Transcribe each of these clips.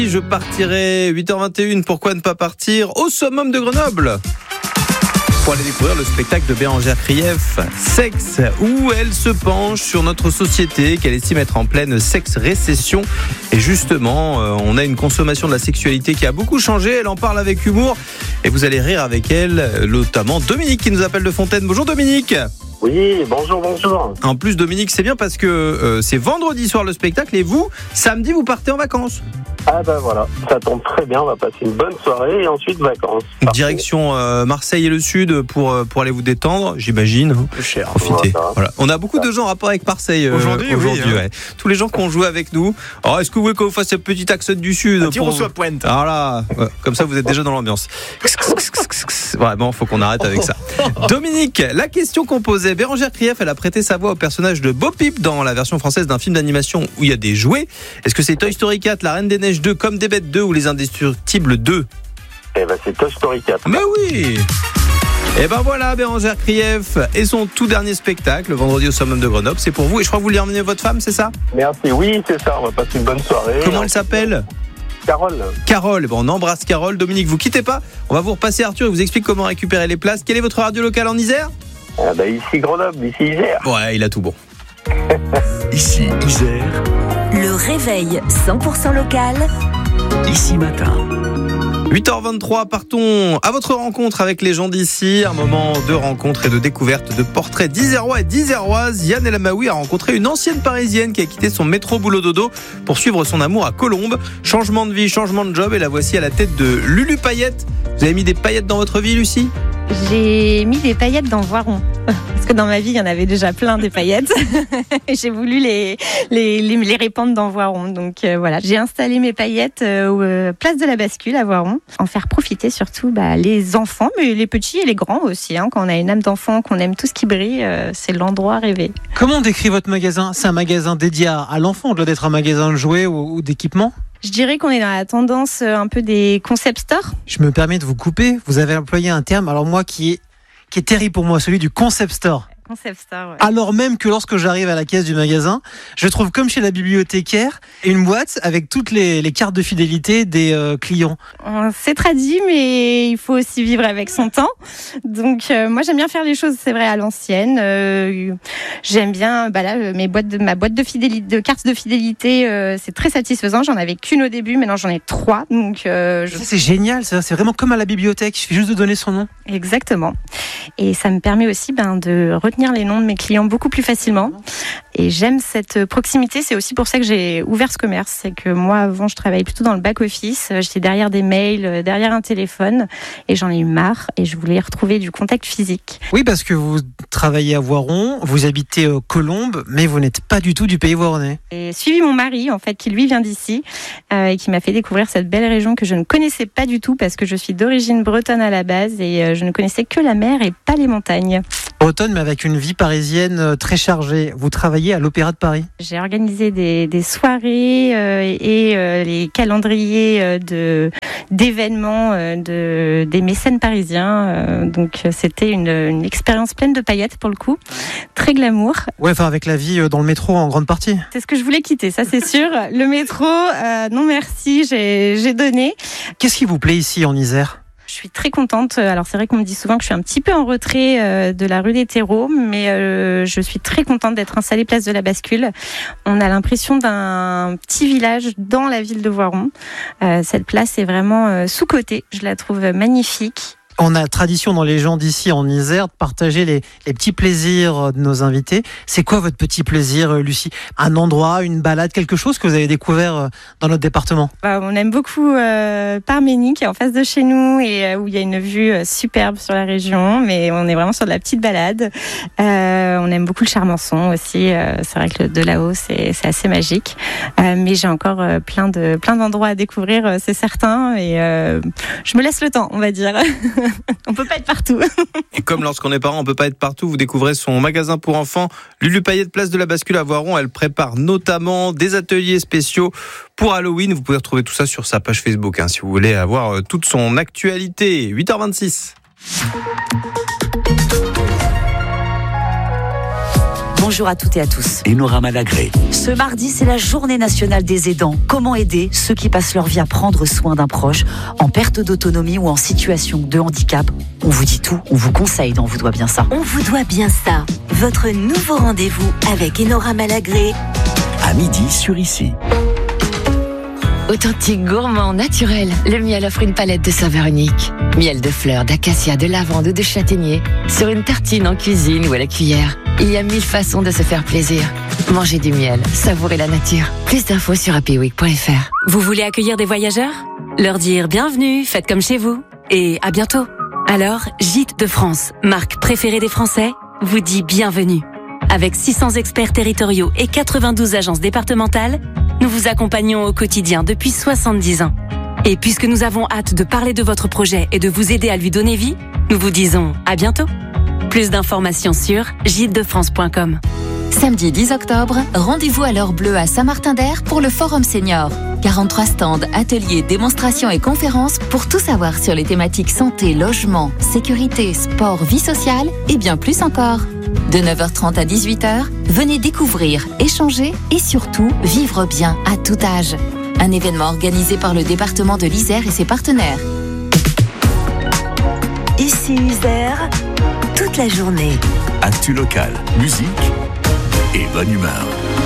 Je partirai 8h21, pourquoi ne pas partir au summum de Grenoble pour aller découvrir le spectacle de Bérangère Krief, Sexe, où elle se penche sur notre société qu'elle estime être en pleine sexe-récession. Et justement, on a une consommation de la sexualité qui a beaucoup changé. Elle en parle avec humour et vous allez rire avec elle, notamment Dominique qui nous appelle de Fontaine. Bonjour Dominique. Oui, bonjour. En plus Dominique, c'est bien parce que c'est vendredi soir le spectacle et vous, samedi, vous partez en vacances. Ah ben voilà, ça tombe très bien, on va passer une bonne soirée et ensuite vacances. Parfait. Direction Marseille et le Sud pour aller vous détendre, j'imagine. Plus cher. Profitez. Voilà. On a beaucoup de gens en rapport avec Marseille aujourd'hui. Ouais. Tous les gens qui ont joué avec nous. Alors, est-ce que vous voulez qu'on vous fasse un petit accent du Sud On soit pointe. Voilà. Ouais. Comme ça, vous êtes déjà dans l'ambiance. Vraiment, faut qu'on arrête avec ça. Dominique, la question qu'on posait, Bérangère Krief, elle a prêté sa voix au personnage de Bo Peep dans la version française d'un film d'animation où il y a des jouets. Est-ce que c'est Toy Story 4, La Reine des Neiges 2, Comme des Bêtes 2 ou Les Indestructibles 2? Eh ben c'est Toy Story 4. Mais oui. Et ben voilà, Bérangère Krief et son tout dernier spectacle, vendredi au Summum de Grenoble, c'est pour vous. Et je crois que vous lui emmenez votre femme, c'est ça? Merci, oui, c'est ça, on va passer une bonne soirée. Comment elle s'appelle? Carole. Bon, on embrasse Carole. Dominique, vous quittez pas. On va vous repasser Arthur et vous explique comment récupérer les places. Quelle est votre radio locale en Isère? Ah ben ici Grenoble, ici Isère. Ouais, il a tout bon. Ici Isère. Le réveil 100% local. Ici matin. 8h23, partons à votre rencontre avec les gens d'ici. Un moment de rencontre et de découverte de portraits d'Isérois et d'Iséroises. Yann El Amaoui a rencontré une ancienne Parisienne qui a quitté son métro boulot dodo pour suivre son amour à Colombes. Changement de vie, changement de job et la voici à la tête de Lulu Paillettes. Vous avez mis des paillettes dans votre vie, Lucie? J'ai mis des paillettes dans Voiron. Parce que dans ma vie, il y en avait déjà plein des paillettes. Et j'ai voulu les répandre dans Voiron. Donc voilà, j'ai installé mes paillettes place de la Bascule à Voiron. En faire profiter surtout les enfants, mais les petits et les grands aussi. Quand on a une âme d'enfant, qu'on aime tout ce qui brille, c'est l'endroit rêvé. Comment on décrit votre magasin? C'est un magasin dédié à l'enfant, au lieu d'être un magasin de jouets ou d'équipements? Je dirais qu'on est dans la tendance un peu des concept stores. Je me permets de vous couper. Vous avez employé un terme, alors moi qui est terrible pour moi, celui du concept store. Concept store, ouais. Alors même que lorsque j'arrive à la caisse du magasin, je trouve comme chez la bibliothécaire une boîte avec toutes les cartes de fidélité des clients. C'est tradit, mais il faut aussi vivre avec son temps. Donc moi j'aime bien faire les choses, c'est vrai, à l'ancienne. J'aime bien, ma boîte de fidélité, de cartes de fidélité, c'est très satisfaisant. J'en avais qu'une au début, maintenant j'en ai 3. Donc Ça, c'est génial, ça. C'est vraiment comme à la bibliothèque. Il suffit juste de donner son nom. Exactement. Et ça me permet aussi de retenir les noms de mes clients beaucoup plus facilement. Et j'aime cette proximité. C'est aussi pour ça que j'ai ouvert ce commerce. C'est que moi, avant, je travaillais plutôt dans le back-office. J'étais derrière des mails, derrière un téléphone. Et j'en ai eu marre. Et je voulais retrouver du contact physique. Oui, parce que vous travaillez à Voiron, vous habitez Colombes, mais vous n'êtes pas du tout du pays voironnais. J'ai suivi mon mari, en fait, qui lui vient d'ici, et qui m'a fait découvrir cette belle région que je ne connaissais pas du tout, parce que je suis d'origine bretonne à la base, et je ne connaissais que la mer et pas les montagnes. Bretonne, mais avec une vie parisienne très chargée. Vous travaillez à l'Opéra de Paris. J'ai organisé des soirées et les calendriers d'événements des mécènes parisiens. Donc c'était une expérience pleine de paillettes pour le coup, très glamour. Ouais, enfin avec la vie dans le métro en grande partie. C'est ce que je voulais quitter, ça c'est sûr. Le métro, non merci, j'ai donné. Qu'est-ce qui vous plaît ici en Isère ? Je suis très contente. Alors c'est vrai qu'on me dit souvent que je suis un petit peu en retrait de la rue des Terreaux, mais je suis très contente d'être installée place de la Bascule. On a l'impression d'un petit village dans la ville de Voiron. Cette place est vraiment sous-cotée. Je la trouve magnifique. On a tradition dans les gens d'ici en Isère de partager les petits plaisirs de nos invités. C'est quoi votre petit plaisir, Lucie ? Un endroit, une balade, quelque chose que vous avez découvert dans notre département ? On aime beaucoup Parménie qui est en face de chez nous et où il y a une vue superbe sur la région, mais on est vraiment sur de la petite balade. On aime beaucoup le Charmançon aussi. C'est vrai que de là-haut, c'est assez magique. Mais j'ai encore plein d'endroits à découvrir, c'est certain. Et je me laisse le temps, on va dire. On peut pas être partout. Et comme lorsqu'on est parent, on peut pas être partout, vous découvrez son magasin pour enfants, Lulu Paillettes, place de la Bascule à Voiron. Elle prépare notamment des ateliers spéciaux pour Halloween. Vous pouvez retrouver tout ça sur sa page Facebook, si vous voulez avoir toute son actualité. 8h26. Bonjour à toutes et à tous. Enora Malagré. Ce mardi, c'est la journée nationale des aidants. Comment aider ceux qui passent leur vie à prendre soin d'un proche en perte d'autonomie ou en situation de handicap? On vous dit tout, on vous conseille dans On vous doit bien ça. On vous doit bien ça. Votre nouveau rendez-vous avec Enora Malagré. À midi sur Ici. Authentique, gourmand, naturel, le miel offre une palette de saveurs uniques. Miel de fleurs, d'acacia, de lavande ou de châtaignier. Sur une tartine, en cuisine ou à la cuillère. Il y a 1000 façons de se faire plaisir. Mangez du miel, savourez la nature. Plus d'infos sur happyweek.fr. Vous voulez accueillir des voyageurs? Leur dire bienvenue, faites comme chez vous. Et à bientôt. Alors, Gîtes de France, marque préférée des Français, vous dit bienvenue. Avec 600 experts territoriaux et 92 agences départementales, nous vous accompagnons au quotidien depuis 70 ans. Et puisque nous avons hâte de parler de votre projet et de vous aider à lui donner vie, nous vous disons à bientôt. Plus d'informations sur gîtesdefrance.com. Samedi 10 octobre, rendez-vous à l'heure bleue à Saint-Martin-d'Air pour le Forum Senior. 43 stands, ateliers, démonstrations et conférences pour tout savoir sur les thématiques santé, logement, sécurité, sport, vie sociale et bien plus encore. De 9h30 à 18h, venez découvrir, échanger et surtout vivre bien à tout âge. Un événement organisé par le département de l'Isère et ses partenaires. Ici Isère, toute la journée. Actu locale, musique et bonne humeur.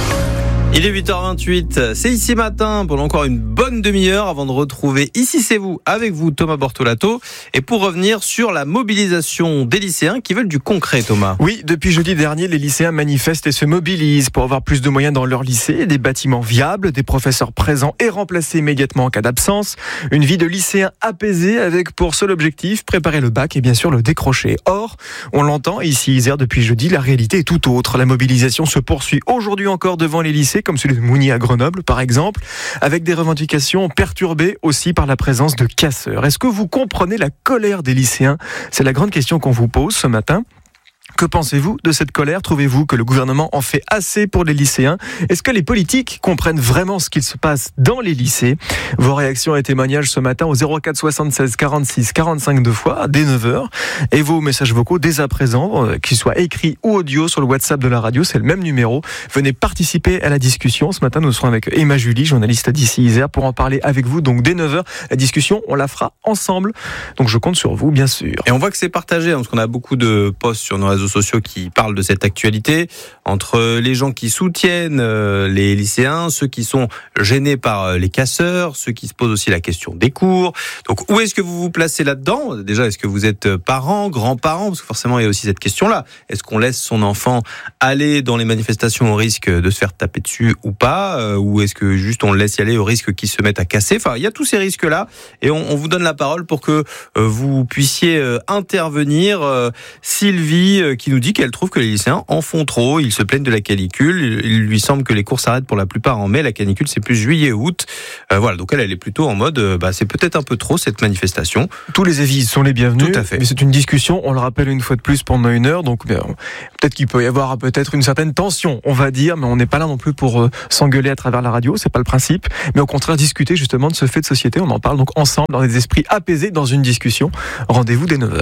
Il est 8h28, c'est Ici Matin pendant encore une bonne demi-heure avant de retrouver Ici c'est vous avec vous Thomas Bortolato et pour revenir sur la mobilisation des lycéens qui veulent du concret. Thomas. Oui, depuis jeudi dernier, les lycéens manifestent et se mobilisent pour avoir plus de moyens dans leur lycée, des bâtiments viables, des professeurs présents et remplacés immédiatement en cas d'absence, une vie de lycéen apaisée avec pour seul objectif préparer le bac et bien sûr le décrocher. Or, on l'entend ici Isère depuis jeudi, la réalité est tout autre. La mobilisation se poursuit aujourd'hui encore devant les lycées comme celui de Mougny à Grenoble par exemple, avec des revendications perturbées aussi par la présence de casseurs. Est-ce que vous comprenez la colère des lycéens? C'est la grande question qu'on vous pose ce matin. Que pensez-vous de cette colère? Trouvez-vous que le gouvernement en fait assez pour les lycéens? Est-ce que les politiques comprennent vraiment ce qu'il se passe dans les lycées? Vos réactions et témoignages ce matin au 04 76 46 45 2 fois dès 9h et vos messages vocaux dès à présent, qu'ils soient écrits ou audio sur le WhatsApp de la radio, c'est le même numéro. Venez participer à la discussion. Ce matin, nous serons avec Emma Julie, journaliste d'ici Isère, pour en parler avec vous. Donc dès 9h, la discussion, on la fera ensemble. Donc je compte sur vous, bien sûr. Et on voit que c'est partagé, parce qu'on a beaucoup de posts sur nos réseaux sociaux qui parlent de cette actualité, entre les gens qui soutiennent les lycéens, ceux qui sont gênés par les casseurs, ceux qui se posent aussi la question des cours. Donc où est-ce que vous vous placez là-dedans? Déjà, est-ce que vous êtes parents, grands-parents? Parce que forcément, il y a aussi cette question-là. Est-ce qu'on laisse son enfant aller dans les manifestations au risque de se faire taper dessus ou pas? Ou est-ce que juste on le laisse y aller au risque qu'il se mette à casser? Enfin, il y a tous ces risques-là et on vous donne la parole pour que vous puissiez intervenir. Sylvie qui nous dit qu'elle trouve que les lycéens en font trop. Ils se plaignent de la canicule. Il lui semble que les cours s'arrêtent pour la plupart en mai. La canicule, c'est plus juillet-août. Voilà, donc elle est plutôt en mode, c'est peut-être un peu trop cette manifestation. Tous les avis sont les bienvenus. Tout à fait. Mais c'est une discussion, on le rappelle une fois de plus pendant une heure. Donc peut-être qu'il peut y avoir peut-être une certaine tension, on va dire, mais on n'est pas là non plus pour s'engueuler à travers la radio. C'est pas le principe. Mais au contraire, discuter justement de ce fait de société. On en parle donc ensemble dans des esprits apaisés dans une discussion. Rendez-vous dès 9h.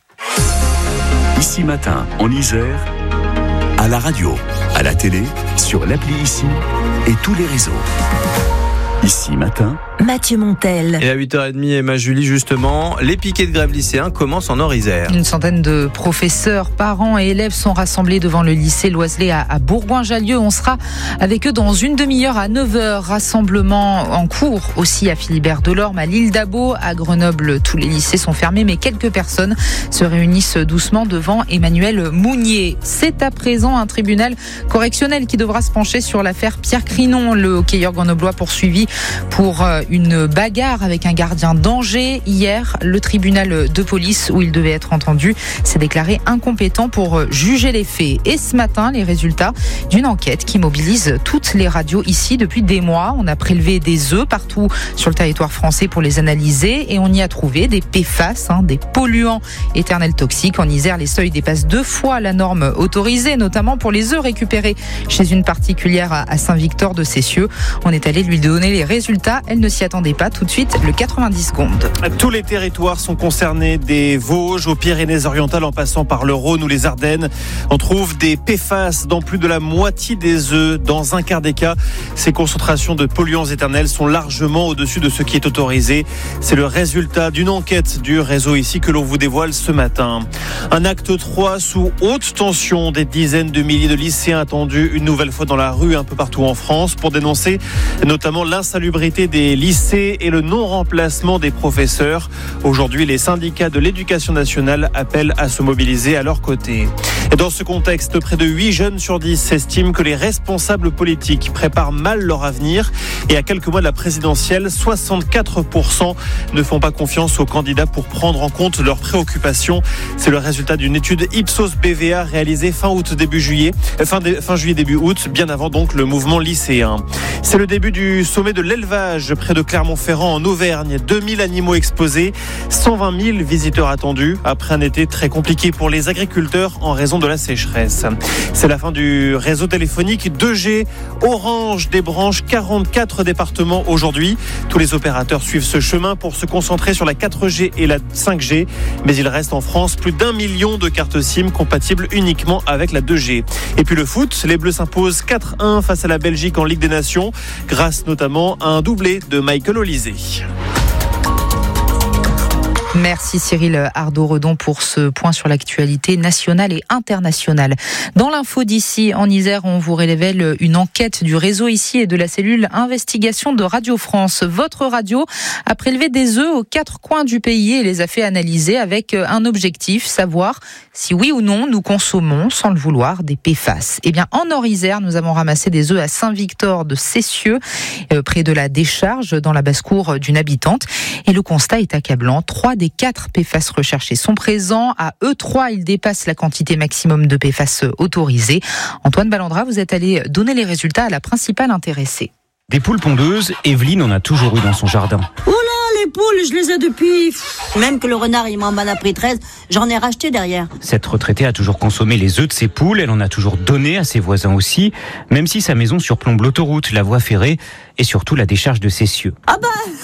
Ici Matin, en Isère, à la radio, à la télé, sur l'appli Ici et tous les réseaux. Ici Matin, Mathieu Montel. Et à 8h30, Emma Julie, justement, les piquets de grève lycéens commencent en Nord-Isère. Une centaine de professeurs, parents et élèves sont rassemblés devant le lycée Loiselet à Bourgoin-Jallieu. On sera avec eux dans une demi-heure à 9h. Rassemblement en cours aussi à Philibert-Delorme, à l'île d'Abo, à Grenoble. Tous les lycées sont fermés, mais quelques personnes se réunissent doucement devant Emmanuel Mounier. C'est à présent un tribunal correctionnel qui devra se pencher sur l'affaire Pierre Crinon, le hockeyeur grenoblois poursuivi pour une bagarre avec un gardien d'Angers. Hier, le tribunal de police où il devait être entendu s'est déclaré incompétent pour juger les faits. Et ce matin, les résultats d'une enquête qui mobilise toutes les radios ici depuis des mois. On a prélevé des œufs partout sur le territoire français pour les analyser et on y a trouvé des PFAS, des polluants éternels toxiques. En Isère, les seuils dépassent 2 fois la norme autorisée, notamment pour les œufs récupérés chez une particulière à Saint-Victor de Cessieux. On est allé lui donner les les résultats. Elle ne s'y attendait pas. Tout de suite, le 90 secondes. Tous les territoires sont concernés, des Vosges aux Pyrénées-Orientales en passant par le Rhône ou les Ardennes. On trouve des PFAS dans plus de la moitié des œufs. Dans un quart des cas, ces concentrations de polluants éternels sont largement au-dessus de ce qui est autorisé. C'est le résultat d'une enquête du réseau ici que l'on vous dévoile ce matin. Un acte 3 sous haute tension. Des dizaines de milliers de lycéens attendus une nouvelle fois dans la rue un peu partout en France pour dénoncer notamment l'insalubrité des lycées et le non-remplacement des professeurs. Aujourd'hui, les syndicats de l'éducation nationale appellent à se mobiliser à leur côté. Et dans ce contexte, près de 8 jeunes sur 10 estiment que les responsables politiques préparent mal leur avenir. Et à quelques mois de la présidentielle, 64% ne font pas confiance aux candidats pour prendre en compte leurs préoccupations. C'est le résultat d'une étude Ipsos BVA réalisée fin juillet, début août, bien avant donc le mouvement lycéen. C'est le début du sommet de l'élevage près de Clermont-Ferrand en Auvergne. 2000 animaux exposés, 120 000 visiteurs attendus après un été très compliqué pour les agriculteurs en raison de la sécheresse. C'est la fin du réseau téléphonique 2G. Orange débranche 44 départements aujourd'hui. Tous les opérateurs suivent ce chemin pour se concentrer sur la 4G et la 5G. Mais il reste en France plus d'1 million de cartes SIM compatibles uniquement avec la 2G. Et puis le foot, les Bleus s'imposent 4-1 face à la Belgique en Ligue des Nations, grâce notamment à un doublé de Michael Olysée. Merci Cyril Ardo-Redon pour ce point sur l'actualité nationale et internationale. Dans l'info d'ici, en Isère, on vous révèle une enquête du réseau ici et de la cellule investigation de Radio France. Votre radio a prélevé des œufs aux 4 coins du pays et les a fait analyser avec un objectif, savoir si oui ou non nous consommons, sans le vouloir, des PFAS. Eh bien, en Nord-Isère, nous avons ramassé des œufs à Saint-Victor de Cessieux, près de la décharge, dans la basse-cour d'une habitante. Et le constat est accablant. 3 des 4 PFAS recherchés sont présents. À E3, ils dépassent la quantité maximum de PFAS autorisée. Antoine Ballandra, vous êtes allé donner les résultats à la principale intéressée. Des poules pondeuses, Evelyne en a toujours eu dans son jardin. Oula, les poules, je les ai depuis... Même que le renard, il m'en a pris 13, j'en ai racheté derrière. Cette retraitée a toujours consommé les œufs de ses poules, elle en a toujours donné à ses voisins aussi, même si sa maison surplombe l'autoroute, la voie ferrée et surtout la décharge de Cessieux. Ah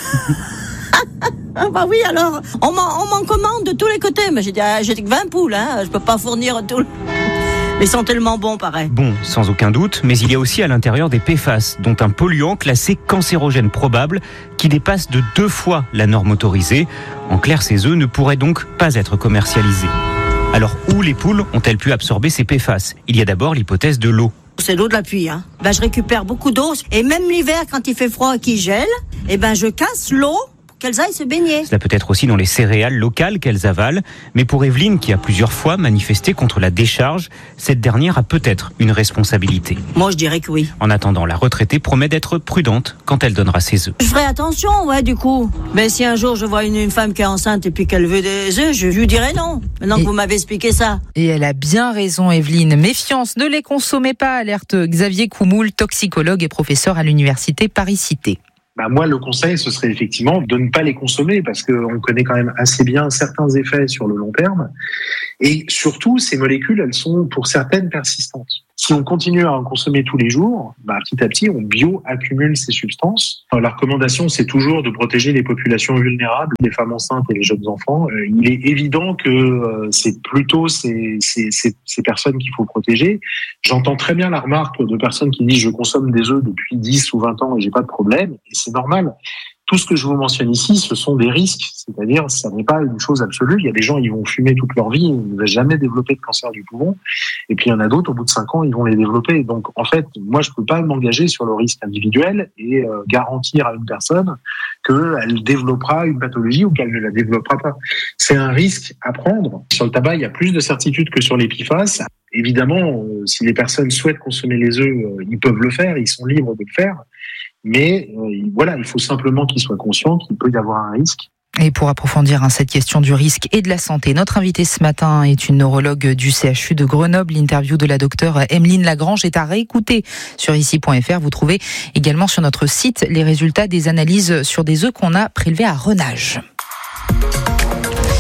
bah oui, alors, on m'en commande de tous les côtés, mais j'ai que 20 poules, je peux pas fournir tout. Ils sont tellement bons, pareil. Bon, sans aucun doute, mais il y a aussi à l'intérieur des PFAS, dont un polluant classé cancérogène probable qui dépasse de 2 fois la norme autorisée. En clair, ces œufs ne pourraient donc pas être commercialisés. Alors, où les poules ont-elles pu absorber ces PFAS ? Il y a d'abord l'hypothèse de l'eau. C'est l'eau de la pluie. Je récupère beaucoup d'eau. Et même l'hiver, quand il fait froid et qu'il gèle, je casse l'eau qu'elles aillent se baigner. Cela peut être aussi dans les céréales locales qu'elles avalent. Mais pour Evelyne, qui a plusieurs fois manifesté contre la décharge, cette dernière a peut-être une responsabilité. Moi, je dirais que oui. En attendant, la retraitée promet d'être prudente quand elle donnera ses œufs. Je ferai attention, du coup. Mais si un jour je vois une femme qui est enceinte et puis qu'elle veut des œufs, je lui dirai non. Maintenant que vous m'avez expliqué ça. Et elle a bien raison, Evelyne. Méfiance, ne les consommez pas, alerte Xavier Coumoul, toxicologue et professeur à l'université Paris-Cité. Moi, le conseil, ce serait effectivement de ne pas les consommer parce qu'on connaît quand même assez bien certains effets sur le long terme. Et surtout, ces molécules, elles sont pour certaines persistantes. Si on continue à en consommer tous les jours, petit à petit, on bioaccumule ces substances. La recommandation, c'est toujours de protéger les populations vulnérables, les femmes enceintes et les jeunes enfants. Il est évident que c'est plutôt ces personnes qu'il faut protéger. J'entends très bien la remarque de personnes qui disent « je consomme des œufs depuis 10 ou 20 ans et j'ai pas de problème ». Et c'est normal. Tout ce que je vous mentionne ici, ce sont des risques. C'est-à-dire, ça n'est pas une chose absolue. Il y a des gens, ils vont fumer toute leur vie, ils ne vont jamais développer de cancer du poumon. Et puis, il y en a d'autres, au bout de 5 ans, ils vont les développer. Donc, en fait, moi, je peux pas m'engager sur le risque individuel et garantir à une personne qu'elle développera une pathologie ou qu'elle ne la développera pas. C'est un risque à prendre. Sur le tabac, il y a plus de certitude que sur les PFAS. Évidemment, si les personnes souhaitent consommer les œufs, ils peuvent le faire, ils sont libres de le faire. Mais il faut simplement qu'ils soient conscients qu'il peut y avoir un risque. Et pour approfondir cette question du risque et de la santé, notre invitée ce matin est une neurologue du CHU de Grenoble. L'interview de la docteure Emeline Lagrange est à réécouter sur ici.fr. Vous trouvez également sur notre site les résultats des analyses sur des œufs qu'on a prélevés à Renage.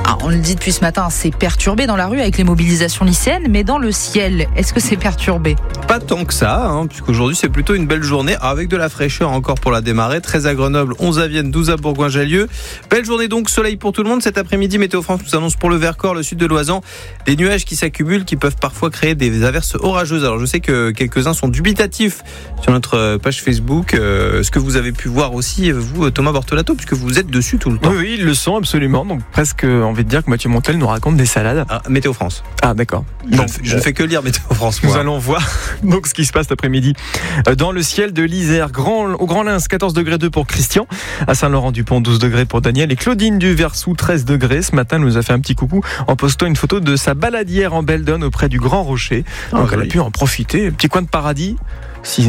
On le dit depuis ce matin, c'est perturbé dans la rue avec les mobilisations lycéennes, mais dans le ciel, est-ce que c'est perturbé ? Pas tant que ça, puisqu'aujourd'hui c'est plutôt une belle journée avec de la fraîcheur encore pour la démarrer. 13 à Grenoble, 11 à Vienne, 12 à Bourgoin-Jallieu. Belle journée donc, soleil pour tout le monde. Cet après-midi, Météo France nous annonce pour le Vercors, le sud de l'Oisans, des nuages qui s'accumulent, qui peuvent parfois créer des averses orageuses. Alors je sais que quelques-uns sont dubitatifs sur notre page Facebook. Ce que vous avez pu voir aussi, vous, Thomas Bortolato, puisque vous êtes dessus tout le temps. Oui, ils le sont absolument. Donc presque envie de dire que Mathieu Montel nous raconte des salades. Météo France. Ah d'accord. Je ne fais que lire Météo France. Nous allons voir donc ce qui se passe cet après-midi dans le ciel de l'Isère. Au Grand Lens, 14 degrés 2 pour Christian. À Saint-Laurent-du-Pont, 12 degrés pour Daniel. Et Claudine du Versou, 13 degrés. Ce matin, nous a fait un petit coucou en postant une photo de sa baladière en Beldon auprès du Grand Rocher. Donc elle a pu en profiter. Petit coin de paradis. S'il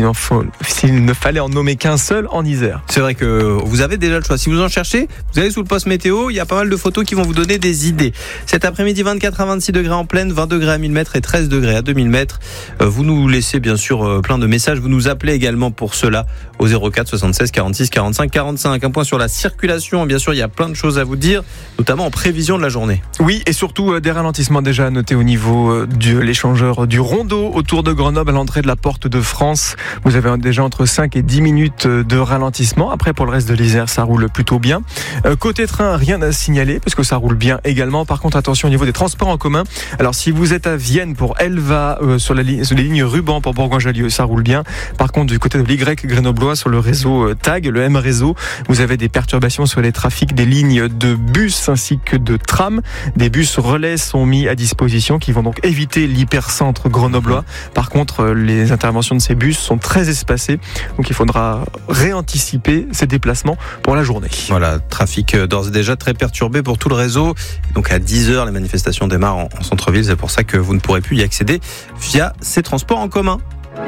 ne fallait en nommer qu'un seul en Isère. C'est vrai que vous avez déjà le choix. Si vous en cherchez, vous allez sous le poste météo, il y a pas mal de photos qui vont vous donner des idées. Cet après-midi, 24 à 26 degrés en plaine, 20 degrés à 1000 mètres et 13 degrés à 2000 mètres. Vous nous laissez bien sûr plein de messages. Vous nous appelez également pour cela au 04 76 46 45 45. Un point sur la circulation. Bien sûr, il y a plein de choses à vous dire, notamment en prévision de la journée. Oui, et surtout des ralentissements déjà notés au niveau de l'échangeur du Rondeau autour de Grenoble à l'entrée de la Porte de France. Vous avez déjà entre 5 et 10 minutes de ralentissement. Après, pour le reste de l'Isère, ça roule plutôt bien. Côté train, rien à signaler parce que ça roule bien également. Par contre, attention au niveau des transports en commun. Alors, si vous êtes à Vienne pour Elva, sur les lignes Ruban pour Bourgoin-Jallieu, ça roule bien. Par contre, du côté de l'Y grenoblois sur le réseau TAG, le M réseau, vous avez des perturbations sur les trafics des lignes de bus ainsi que de tram. Des bus relais sont mis à disposition qui vont donc éviter l'hypercentre grenoblois. Par contre, les interventions de ces bus sont très espacés, donc il faudra réanticiper ces déplacements pour la journée. Voilà, trafic d'ores et déjà très perturbé pour tout le réseau. Donc à 10h, les manifestations démarrent en centre-ville, c'est pour ça que vous ne pourrez plus y accéder via ces transports en commun.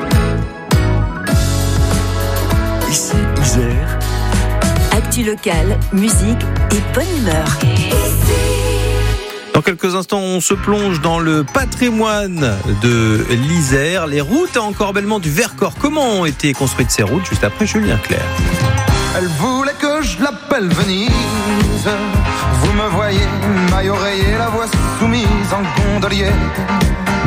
Ici, Isère. Actu locale, musique et bonne humeur. Dans quelques instants, on se plonge dans le patrimoine de l'Isère, les routes à encorbellement du Vercors. Comment ont été construites ces routes ? Juste après, Julien Clerc. Elle voulait que je l'appelle Venise. Vous me voyez, maille oreiller, la voix soumise en gondolier.